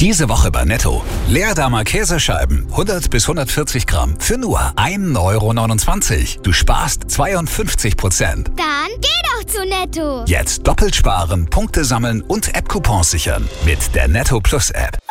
Diese Woche bei Netto. Leerdammer Käsescheiben, 100 bis 140 Gramm für nur 1,29 €. Du sparst 52%. Dann geh doch zu Netto. Jetzt doppelt sparen, Punkte sammeln und App-Coupons sichern mit der Netto Plus App.